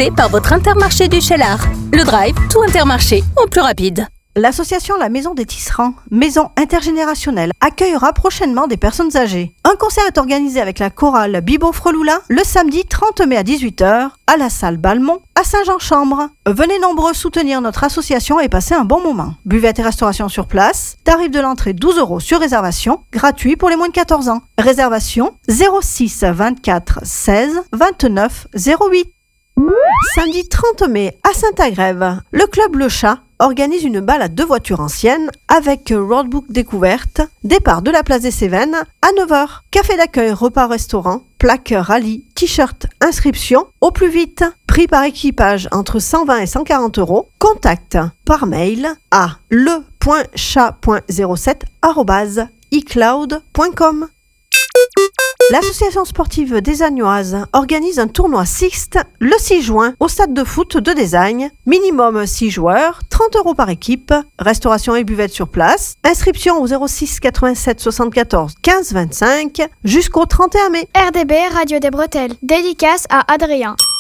passez par votre Intermarché du Cheylard. Le drive, tout Intermarché, au plus rapide. L'association La Maison des Tisserands, maison intergénérationnelle, accueillera prochainement des personnes âgées. Un concert est organisé avec la chorale Bibo Freloula le samedi 30 mai à 18h à la salle Balmont à Saint-Jean-Chambre. Venez nombreux soutenir notre association et passer un bon moment. Buvette et restauration sur place, tarif de l'entrée 12 € sur réservation, gratuit pour les moins de 14 ans. Réservation 06 24 16 29 08. Samedi 30 mai à Saint-Agrève, le club Le Chat organise une balade de voitures anciennes avec roadbook découverte, départ de la place des Cévennes à 9h. Café d'accueil, repas-restaurant, plaque rallye, t-shirt, inscription au plus vite. Prix par équipage entre 120 et 140 €. Contact par mail à le.chat.07@icloud.com. L'association sportive des Agnoises organise un tournoi Sixte le 6 juin au stade de foot de Désagne. Minimum 6 joueurs, 30 € par équipe, restauration et buvette sur place. Inscription au 06 87 74 15 25 jusqu'au 31 mai. RDB Radio des Bretelles, dédicace à Adrien.